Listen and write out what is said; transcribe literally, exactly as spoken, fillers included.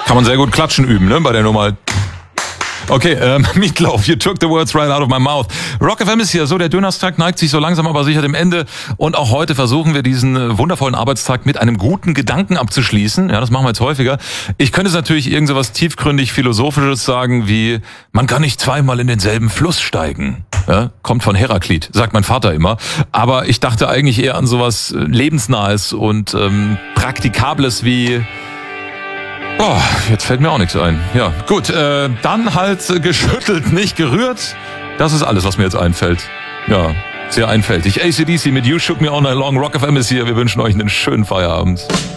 Kann man sehr gut klatschen üben, ne, bei der Nummer. Okay, ähm, Meatloaf, you took the words right out of my mouth. Rock F M ist hier so, der Dönerstag neigt sich so langsam aber sicher dem Ende. Und auch heute versuchen wir diesen wundervollen Arbeitstag mit einem guten Gedanken abzuschließen. Ja, das machen wir jetzt häufiger. Ich könnte es natürlich irgend so was tiefgründig Philosophisches sagen wie, man kann nicht zweimal in denselben Fluss steigen. Ja, kommt von Heraklit, sagt mein Vater immer. Aber ich dachte eigentlich eher an sowas Lebensnahes und ähm, Praktikables wie... Oh, jetzt fällt mir auch nichts ein. Ja, gut, äh, dann halt geschüttelt, nicht gerührt. Das ist alles, was mir jetzt einfällt. Ja, sehr einfältig. A C D C mit You Shook Me All Night Long. Rock F M ist hier. Wir wünschen euch einen schönen Feierabend.